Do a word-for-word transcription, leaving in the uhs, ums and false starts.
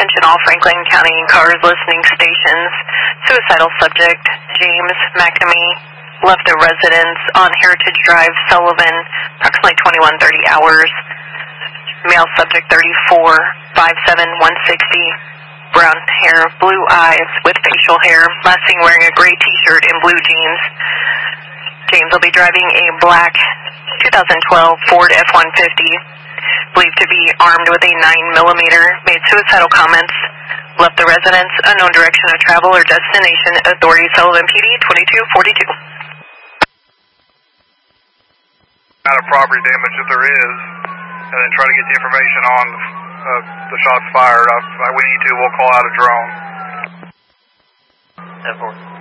Attention all Franklin County cars listening stations. Suicidal subject James McNamee left the residence on Heritage Drive, Sullivan, approximately twenty-one thirty hours. Male subject thirty-four, five seven, one sixty, brown hair, blue eyes with facial hair, last seen wearing a gray t-shirt and blue jeans. James will be driving a black two thousand twelve Ford F one fifty, believed to be armed with a nine millimeter, made suicidal comments, left the residence, unknown direction of travel or destination, authority Sullivan P D twenty-two forty-two. Amount of property damage if there is, and then try to get the information on uh, the shots fired. If we need to, we'll call out a drone. ten four.